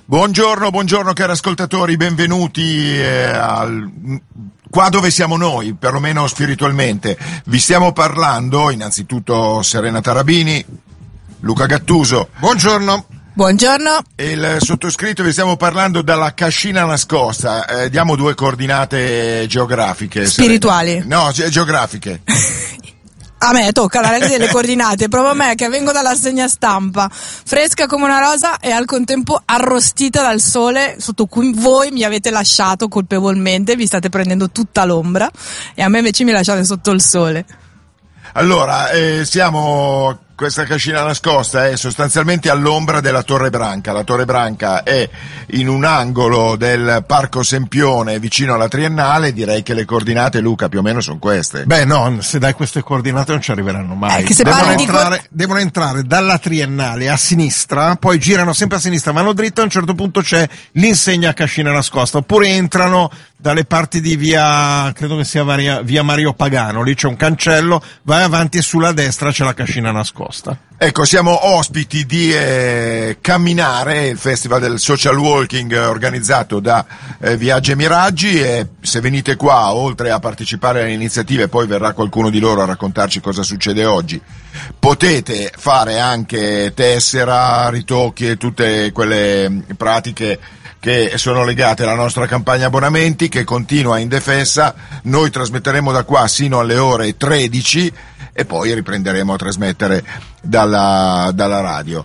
Buongiorno cari ascoltatori, benvenuti qua dove siamo noi, perlomeno spiritualmente. Vi stiamo parlando, innanzitutto Serena Tarabini, Luca Gattuso. Buongiorno. E il sottoscritto, vi stiamo parlando dalla cascina nascosta. Diamo due coordinate geografiche. Spirituali. No, geografiche. A me tocca la legge delle coordinate, proprio a me che vengo dalla rassegna stampa, fresca come una rosa e al contempo arrostita dal sole sotto cui voi mi avete lasciato colpevolmente, vi state prendendo tutta l'ombra e a me invece mi lasciate sotto il sole. Allora, questa cascina nascosta è sostanzialmente all'ombra della Torre Branca. La Torre Branca è in un angolo del Parco Sempione vicino alla Triennale. Direi che le coordinate, Luca, più o meno sono queste. Beh no, se dai queste coordinate non ci arriveranno mai. Devono entrare dalla Triennale a sinistra, poi girano sempre a sinistra, vanno dritto, a un certo punto c'è l'insegna cascina nascosta, oppure entrano dalle parti di via, credo che sia via Mario Pagano, lì c'è un cancello, vai avanti e sulla destra c'è la cascina nascosta. Ecco, siamo ospiti di Camminare, il festival del social walking organizzato da Viaggi e Miraggi, e se venite qua, oltre a partecipare alle iniziative, poi verrà qualcuno di loro a raccontarci cosa succede oggi, potete fare anche tessera, ritocchi e tutte quelle pratiche che sono legate alla nostra campagna abbonamenti che continua indefessa. Noi trasmetteremo da qua sino alle ore 13 e poi riprenderemo a trasmettere dalla radio.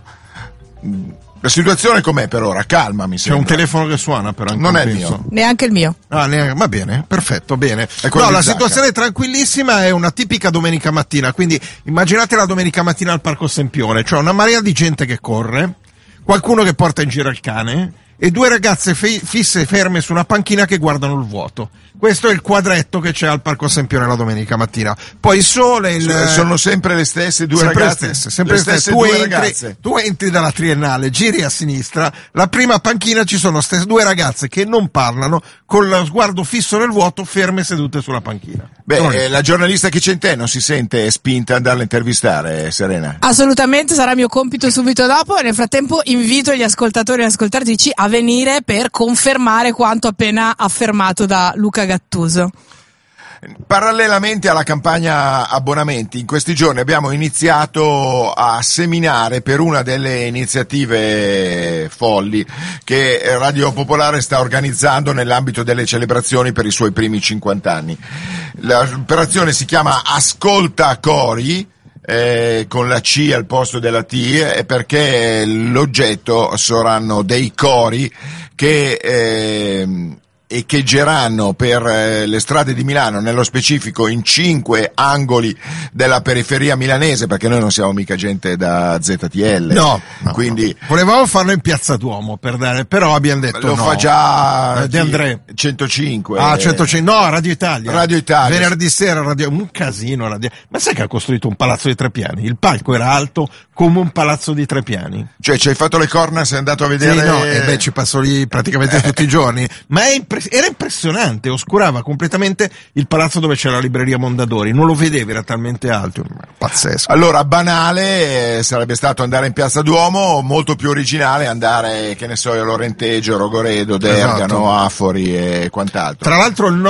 La situazione com'è per ora? Calma, mi sembra. C'è un telefono che suona però. Non è il mio. Neanche il mio. Va bene, perfetto, bene. No, la situazione è tranquillissima, è una tipica domenica mattina, quindi immaginate la domenica mattina al Parco Sempione, cioè una marea di gente che corre, qualcuno che porta in giro il cane e due ragazze fisse ferme su una panchina che guardano il vuoto. Questo è il quadretto che c'è al Parco Sempione la domenica mattina. Poi il sole... Sono sempre le stesse due ragazze? Sempre le stesse due ragazze. Tu entri dalla Triennale, giri a sinistra, la prima panchina ci sono queste due ragazze che non parlano, con lo sguardo fisso nel vuoto, ferme sedute sulla panchina. Beh, la giornalista che c'è in te non si sente spinta ad andarla a intervistare, Serena? Assolutamente, sarà mio compito subito dopo, e nel frattempo invito gli ascoltatori e le ascoltatrici a venire per confermare quanto appena affermato da Luca Gattuso. Parallelamente alla campagna abbonamenti, in questi giorni abbiamo iniziato a seminare per una delle iniziative folli che Radio Popolare sta organizzando nell'ambito delle celebrazioni per i suoi primi 50 anni. L'operazione si chiama Ascolta Cori, con la C al posto della T, perché l'oggetto saranno dei cori che echeggeranno per le strade di Milano, nello specifico in 5 angoli della periferia milanese, perché noi non siamo mica gente da ZTL. No, quindi volevamo farlo in Piazza Duomo però abbiamo detto lo no. Fa già De André 105. 105, no, Radio Italia. Venerdì sera un casino Ma sai che ha costruito un palazzo di 3 piani? Il palco era alto come un palazzo di 3 piani. Cioè ci hai fatto le corna, sei andato a vedere? Sì, no, e ci passo lì praticamente tutti i giorni, ma era impressionante, oscurava completamente il palazzo dove c'era la libreria Mondadori, non lo vedevi, era talmente alto, pazzesco. Allora, banale sarebbe stato andare in Piazza Duomo, molto più originale andare, che ne so, a Lorenteggio, Rogoredo, Dergano, esatto, Afori e quant'altro. Tra l'altro il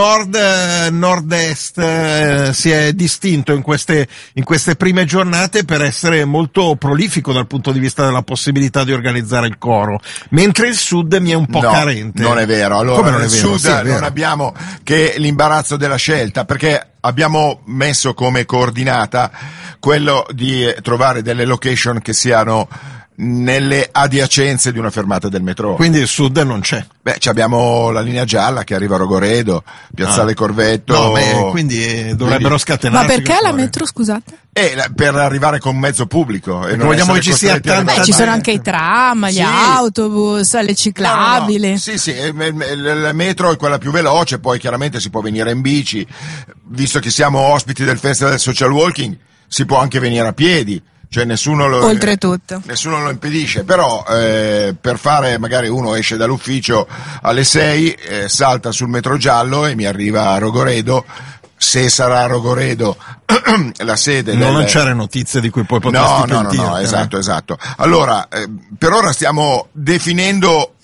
nord-est si è distinto in queste prime giornate per essere molto prolifico dal punto di vista della possibilità di organizzare il coro, mentre il sud mi è un po' carente. Non è vero. Allora, come non è nel vero? sud non abbiamo che l'imbarazzo della scelta, perché abbiamo messo come coordinata quello di trovare delle location che siano nelle adiacenze di una fermata del metro. Quindi il sud non c'è. Beh, abbiamo la linea gialla che arriva a Rogoredo, Piazzale Corvetto. No, quindi dovrebbero scatenarsi. Ma perché la metro, scusate? Per arrivare con mezzo pubblico. E non vogliamo che ci sia tanta. Ci sono anche i tram, gli autobus, le ciclabili. No. Sì, il metro è quella più veloce, poi chiaramente si può venire in bici. Visto che siamo ospiti del Festival del Social Walking, si può anche venire a piedi. Cioè nessuno lo impedisce, però per fare, magari uno esce dall'ufficio alle 6, salta sul metro giallo e mi arriva a Rogoredo. Se sarà a Rogoredo la sede non c'era notizie di cui poi potresti pentirti. No, esatto. Allora, per ora stiamo definendo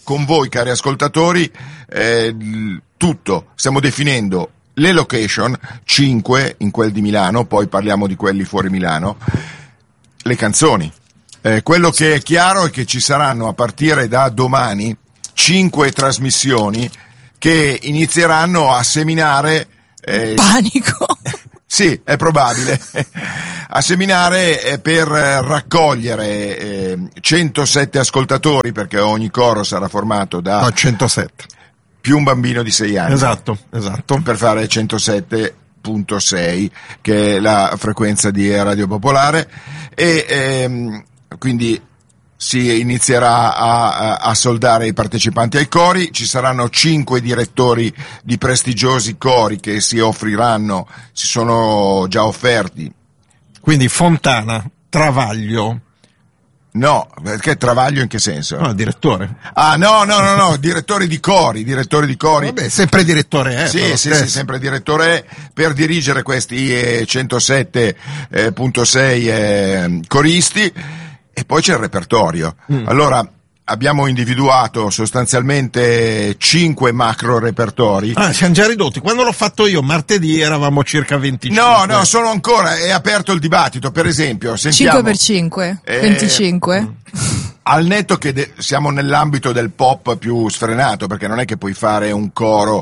con voi, cari ascoltatori, tutto. Stiamo definendo le location, 5 in quel di Milano, poi parliamo di quelli fuori Milano, le canzoni. Quello che è chiaro è che ci saranno a partire da domani 5 trasmissioni che inizieranno a seminare panico. Sì, è probabile. A seminare per raccogliere 107 ascoltatori, perché ogni coro sarà formato da 107 più un bambino di 6 anni. Esatto. Per fare 107.6, che è la frequenza di Radio Popolare, e quindi si inizierà a soldare i partecipanti ai cori. Ci saranno 5 direttori di prestigiosi cori che si offriranno, si sono già offerti. Quindi Fontana, Travaglio. No, perché Travaglio in che senso? No, direttore. Ah, no, direttori di cori. Vabbè, sempre direttore, Sì, sempre direttore per dirigere questi 107.6 coristi. E poi c'è il repertorio. Allora, abbiamo individuato sostanzialmente 5 macro repertori. Siamo già ridotti. Quando l'ho fatto io martedì eravamo circa 25. No, sono ancora, è aperto il dibattito. Per esempio, sentiamo 5x5, 25. Al netto che siamo nell'ambito del pop più sfrenato, perché non è che puoi fare un coro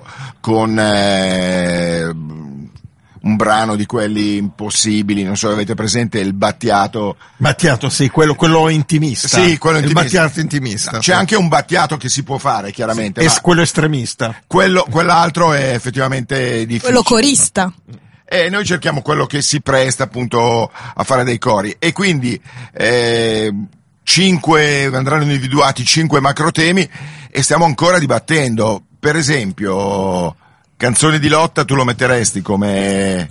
con un brano di quelli impossibili, non so, avete presente il Battiato? Battiato, sì, quello intimista. Sì, quello intimista. Il Battiato intimista. C'è anche un Battiato che si può fare, chiaramente. Sì, quello estremista. Quell'altro è effettivamente difficile. Quello corista. E noi cerchiamo quello che si presta appunto a fare dei cori. E quindi 5 andranno individuati 5 macro temi e stiamo ancora dibattendo. Per esempio, Canzoni di lotta, tu lo metteresti come?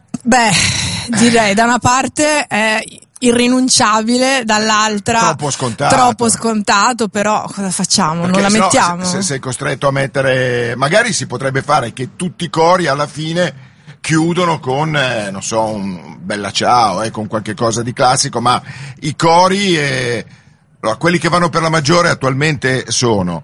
Direi da una parte è irrinunciabile, dall'altra troppo scontato, però cosa facciamo? Perché non la mettiamo? Se sei costretto a mettere, magari si potrebbe fare che tutti i cori alla fine chiudono con, non so, un Bella Ciao, con qualche cosa di classico, ma i cori, allora, quelli che vanno per la maggiore attualmente sono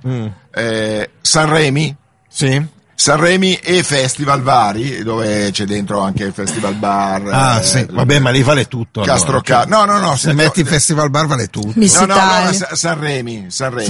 Sanremi. Sì. Sanremi e festival vari, dove c'è dentro anche il festival bar. Sì, vabbè, ma lì vale tutto. Castro allora. No. Se metti il festival bar vale tutto. No, Sanremi.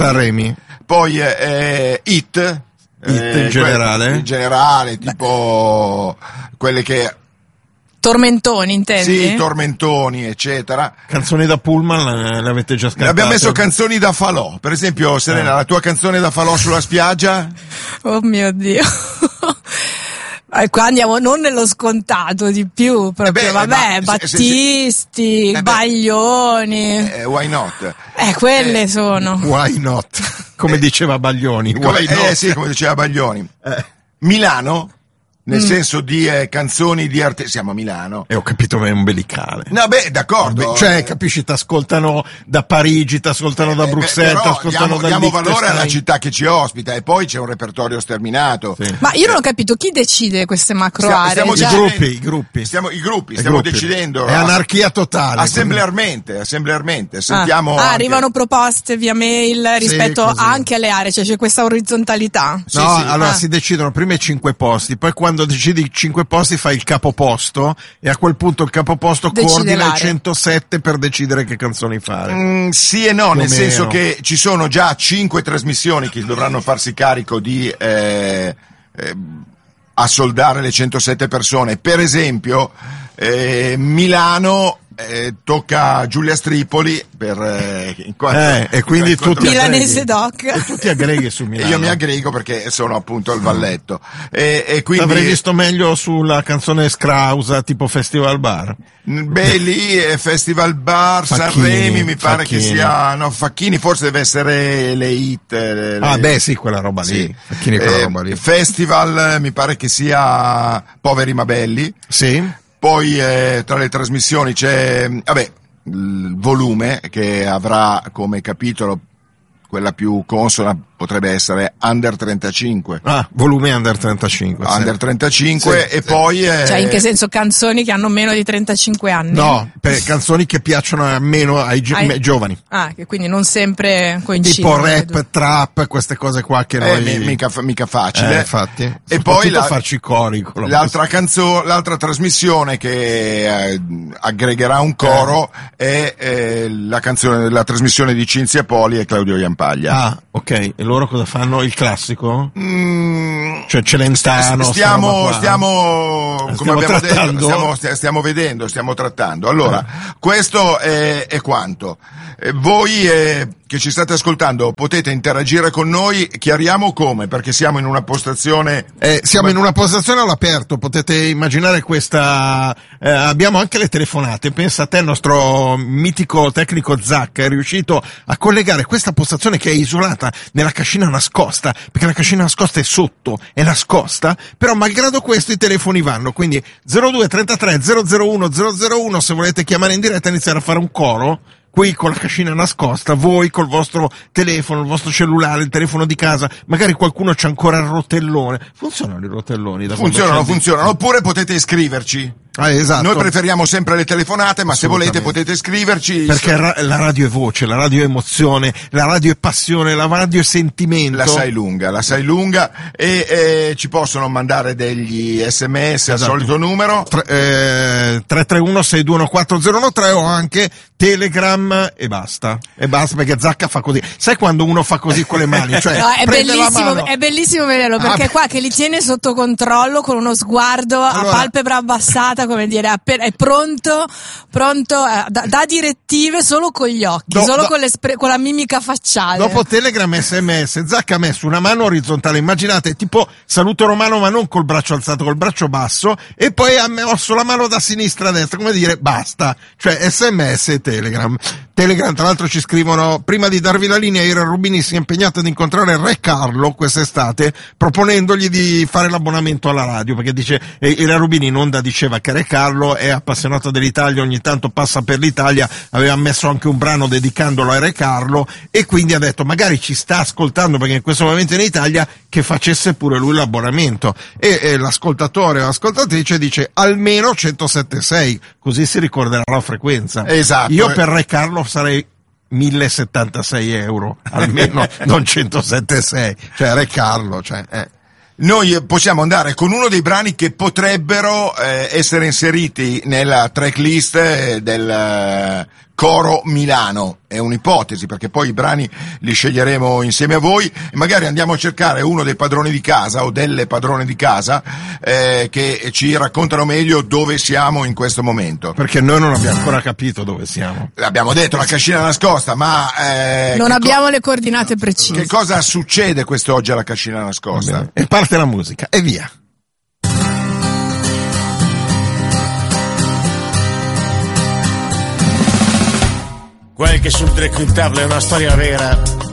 Poi Hit in generale. In generale, tipo quelle che. Tormentoni, intendi? Sì, tormentoni, eccetera. Canzoni da Pullman le avete già scantate? Abbiamo messo canzoni da falò. Per esempio, Serena, la tua canzone da falò sulla spiaggia? Oh mio Dio. Qua andiamo non nello scontato di più, proprio, Battisti, Baglioni. Why not? Quelle sono. Why not? Come diceva Baglioni. Sì, come diceva Baglioni. Milano? Nel senso di canzoni di arte, siamo a Milano. Ho capito, ma è umbilicale. No, d'accordo. Cioè, capisci, t'ascoltano da Parigi, t'ascoltano da Bruxelles, t'ascoltano da diamo valore alla città che ci ospita e poi c'è un repertorio sterminato. Sì. Ma io non ho capito chi decide queste macro aree. I gruppi. Stiamo decidendo. È anarchia totale. Assemblearmente. Sentiamo. Arrivano proposte via mail rispetto anche alle aree, cioè c'è questa orizzontalità. Allora si decidono prima i 5 posti, poi quando decidi i 5 posti fai il capoposto e a quel punto il capoposto coordina il 107 per decidere che canzoni fare. Sì e no, nel senso che ci sono già 5 trasmissioni che dovranno farsi carico di assoldare le 107 persone. Per esempio Milano tocca Giulia Stripoli e quindi tutti milanese doc e tu ti aggreghi su Milano. Io mi aggrego perché sono appunto il valletto e quindi avrei visto meglio sulla canzone Scrausa tipo Festival Bar. Lì Festival Bar, Sanremi mi pare che sia Facchini forse deve essere le hit sì, quella roba lì. Facchini, quella roba lì. Festival mi pare che sia Poveri ma Belli. Sì. Poi tra le trasmissioni c'è il volume che avrà come capitolo quella più consona potrebbe essere Under 35. Volume Under 35. Under 35 e poi... Cioè, in che senso canzoni che hanno meno di 35 anni? No, per canzoni che piacciono meno ai giovani. Che quindi non sempre coincidono. Tipo rap, trap, queste cose qua che noi... mica facile. Infatti. E poi farci cori. L'altra trasmissione che aggregherà un coro è la trasmissione di Cinzia Poli e Claudio Iampaglia. Ok. E loro cosa fanno? Il classico? Cioè Celentano? Stiamo vedendo, stiamo trattando. Allora, questo è quanto. Voi che ci state ascoltando potete interagire con noi, chiariamo come, perché siamo in una postazione... Siamo in una postazione all'aperto, potete immaginare questa... abbiamo anche le telefonate, pensa a te, il nostro mitico tecnico Zac è riuscito a collegare questa postazione che è isolata nella cascina nascosta, perché la cascina nascosta è sotto, è nascosta, però malgrado questo i telefoni vanno, quindi 02 33 001 001 se volete chiamare in diretta e iniziare a fare un coro. Qui con la cascina nascosta, voi col vostro telefono, il vostro cellulare, il telefono di casa, magari qualcuno c'ha ancora il rotellone. Funzionano i rotelloni? Funzionano, oppure potete iscriverci. Esatto. Noi preferiamo sempre le telefonate, ma se volete potete iscriverci. Perché la radio è voce, la radio è emozione, la radio è passione, la radio è sentimento. La sai lunga e ci possono mandare degli SMS al solito numero 331 621 4013 o anche Telegram e basta perché Zacca fa così. Sai quando uno fa così con le mani? Cioè, no, è bellissimo vederlo perché qua che li tiene sotto controllo con uno sguardo a palpebra abbassata, come dire, è pronto da direttive solo con gli occhi, con la mimica facciale. Dopo Telegram SMS, Zacca ha messo una mano orizzontale, immaginate tipo saluto romano ma non col braccio alzato, col braccio basso, e poi ha messo la mano da sinistra a destra, come dire basta, cioè SMS e Telegram, tra l'altro ci scrivono: prima di darvi la linea Ira Rubini si è impegnato ad incontrare Re Carlo quest'estate proponendogli di fare l'abbonamento alla radio, perché dice Ira Rubini in onda diceva che Re Carlo è appassionato dell'Italia, ogni tanto passa per l'Italia, aveva messo anche un brano dedicandolo a Re Carlo e quindi ha detto magari ci sta ascoltando perché in questo momento in Italia, che facesse pure lui l'abbonamento, e l'ascoltatore o l'ascoltatrice dice almeno 107.6, così si ricorderà la frequenza. Esatto. Io per Re Carlo sarei 1076 euro almeno, non 107.6, cioè Re Carlo, Noi possiamo andare con uno dei brani che potrebbero essere inseriti nella tracklist del Coro Milano. È un'ipotesi, perché poi i brani li sceglieremo insieme a voi e magari andiamo a cercare uno dei padroni di casa o delle padrone di casa che ci raccontano meglio dove siamo in questo momento. Perché noi non abbiamo ancora capito dove siamo. L'abbiamo detto, la cascina nascosta, ma non abbiamo le coordinate precise. Che cosa succede quest'oggi alla cascina nascosta? E parte la musica e via. Quel che sul 3 quintarlo è una storia vera,